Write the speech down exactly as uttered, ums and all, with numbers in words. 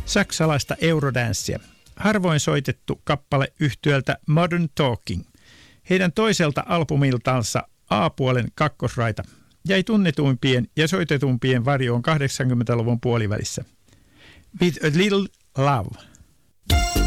Saksalaista eurodanssia. Harvoin soitettu kappale yhtyöltä Modern Talking. Heidän toiselta albumiltansa A-puolen kakkosraita jäi tunnetuimpien ja soitetumpien varjoon kahdeksankymmentäluvun puolivälissä. With a Little Love.